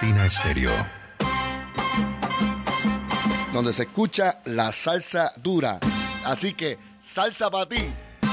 Latina Estéreo. Donde se escucha la salsa dura. Así que, salsa para ti.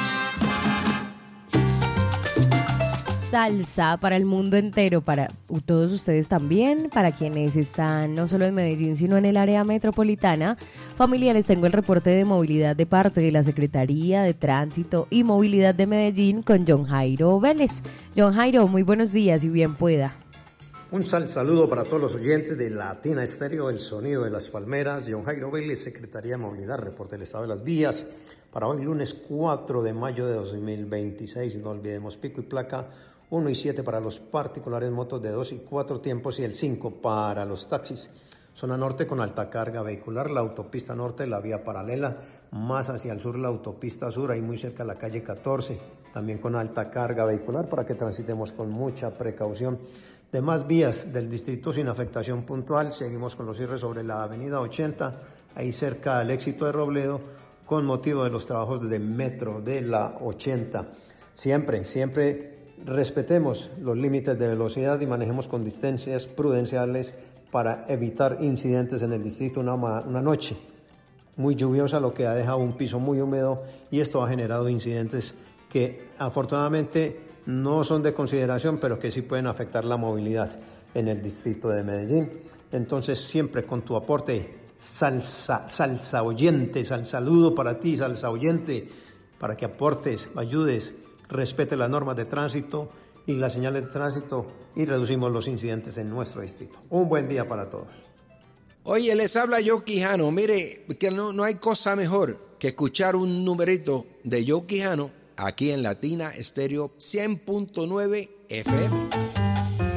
Salsa para el mundo entero, para todos ustedes también, para quienes están no solo en Medellín, sino en el área metropolitana. Familiares, tengo el reporte de movilidad de parte de la Secretaría de Tránsito y Movilidad de Medellín con John Jairo Vélez. John Jairo, muy buenos días y bien pueda. Un saludo para todos los oyentes de Latina Estéreo, el sonido de las palmeras. John Jairo Vélez, Secretaría de Movilidad, reporte del estado de las vías. Para hoy, lunes 4 de mayo de 2026, no olvidemos pico y placa 1 y 7 para los particulares, motos de 2 y 4 tiempos y el 5 para los taxis. Zona norte con alta carga vehicular, la autopista norte, la vía paralela, más hacia el sur la autopista sur, ahí muy cerca de la calle 14, también con alta carga vehicular para que transitemos con mucha precaución. Demás vías del distrito sin afectación puntual, seguimos con los cierres sobre la avenida 80, ahí cerca del Éxito de Robledo, con motivo de los trabajos de metro de la 80. Siempre respetemos los límites de velocidad y manejemos con distancias prudenciales para evitar incidentes en el distrito. Una noche muy lluviosa, lo que ha dejado un piso muy húmedo, y esto ha generado incidentes que afortunadamente no son de consideración, pero que sí pueden afectar la movilidad en el distrito de Medellín. Entonces, siempre con tu aporte, salsa oyente, saludo para ti, salsa oyente, para que aportes, ayudes, respete las normas de tránsito y las señales de tránsito y reducimos los incidentes en nuestro distrito. Un buen día para todos. Oye, les habla Joe Quijano. Mire, que no hay cosa mejor que escuchar un numerito de Joe Quijano aquí en Latina Estéreo 100.9 FM.